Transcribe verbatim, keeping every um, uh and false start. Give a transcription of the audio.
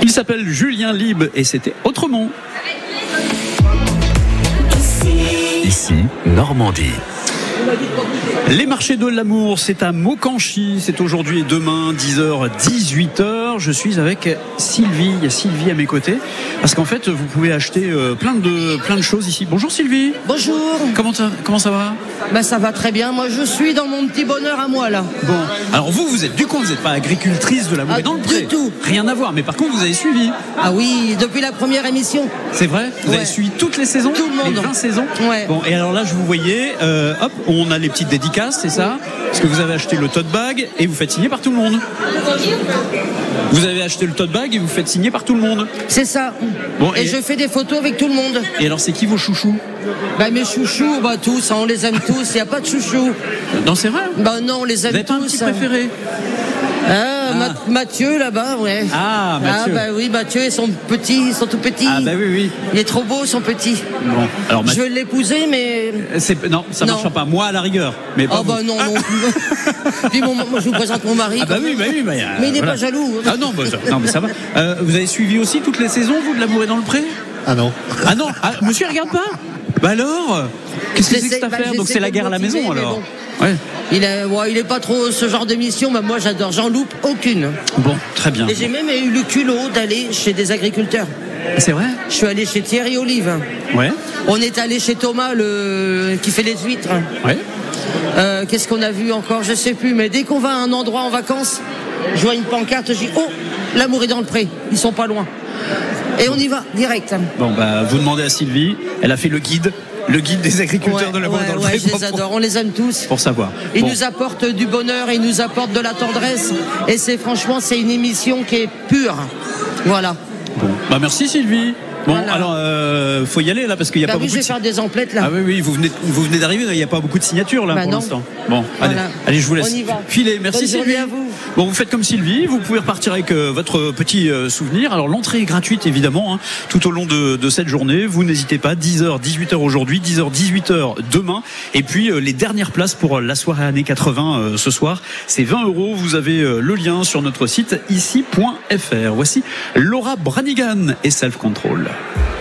Il s'appelle Julien Lieb et c'était Autrement. Ici, Normandie. Les marchés de l'amour, c'est à Mokanchy, c'est aujourd'hui et demain, dix heures, dix-huit heures. Je suis avec Sylvie, il y a Sylvie à mes côtés, parce qu'en fait, vous pouvez acheter plein de, plein de choses ici. Bonjour Sylvie. Bonjour. Comment ça, comment ça va ? Ben ça va très bien, moi je suis dans mon petit bonheur à moi là. Bon, alors vous, vous êtes, du coup, vous n'êtes pas agricultrice de l'amour Ah, et dans le pré. du tout. Rien à voir, mais par contre, vous avez suivi. Ah oui, depuis la première émission. C'est vrai ? Vous Ouais. avez suivi toutes les saisons ? Tout le monde. Les vingt saisons ? Ouais. Bon, et alors là, je vous voyais, euh, hop, on a les petites dédicaces, c'est ça ? Parce que vous avez acheté le tote bag et vous faites signer par tout le monde. Vous avez acheté le tote bag et vous faites signer par tout le monde. C'est ça. Bon, et, et- je fais des photos avec tout le monde. Et alors, c'est qui vos chouchous ? Ben mes chouchous, bah tous, hein, on les aime tous, il n'y a pas de chouchous. Non, c'est vrai. Ben non, on les Vous aime avez pas un tous. petit préféré ? Ah, Ma- Mathieu là-bas, ouais. Ah, Mathieu. Ah bah oui, Mathieu et son petit, ils sont tout petits. Ah bah oui, oui. Il est trop beau, son petit. Bon, alors Je Mathieu, veux l'épouser, mais... c'est, non, ça Non. marchera pas. Moi, à la rigueur. Mais pas Oh bah vous. non, non. Puis mon- moi je vous présente mon mari. Ah bah quand oui, même. bah oui, bah, euh, Mais il n'est voilà. pas jaloux. Ah non, bah, ça, non, mais ça va. Euh, vous avez suivi aussi toutes les saisons, vous, de L'amour est dans le pré ? Ah non. Ah non, ah, monsieur, il regarde pas. Bah alors, qu'est-ce que c'est que cette J'essaie- bah, affaire ? Donc j'essaie c'est la de guerre à la motiver, maison, mais alors. bon. Ouais. Il est, ouais, il est pas trop ce genre d'émission, mais moi j'adore, j'en loupe aucune. Bon, très bien. Et j'ai même eu le culot d'aller chez des agriculteurs. C'est vrai ? Je suis allé chez Thierry Olive. Ouais. On est allé chez Thomas, le qui fait les huîtres. Ouais. Euh, Qu'est-ce qu'on a vu encore? Je sais plus, mais dès qu'on va à un endroit en vacances, je vois une pancarte, je dis oh, l'amour est dans le pré, ils sont pas loin. Et on y va, direct. Bon, bah, vous demandez à Sylvie. Elle a fait le guide, le guide des agriculteurs Ouais, de L'amour est ouais, dans le ouais, pré. je pour- les adore, on les aime tous. Pour savoir. Ils Bon. nous apportent du bonheur, ils nous apportent de la tendresse. Et c'est franchement, c'est une émission qui est pure. Voilà. Bon. Bah, merci Sylvie. Bon, Voilà. alors, euh, faut y aller là parce qu'il y a Bah pas oui, beaucoup je vais de. faire des emplettes là. Ah oui, oui, vous venez, vous venez d'arriver, il n'y a pas beaucoup de signatures là Bah pour non. l'instant. Bon, allez, Voilà. allez, je vous laisse On y va. filer. Merci Bonne journée Sylvie. à vous. Bon, vous faites comme Sylvie, vous pouvez repartir avec euh, votre petit euh, souvenir. Alors l'entrée est gratuite évidemment, hein, tout au long de, de cette journée. Vous n'hésitez pas, dix heures, dix-huit heures aujourd'hui, dix heures, dix-huit heures demain. Et puis euh, les dernières places pour euh, la soirée années quatre-vingts euh, ce soir, c'est vingt euros. Vous avez euh, le lien sur notre site ici point f r. Voici Laura Branigan et Self Control.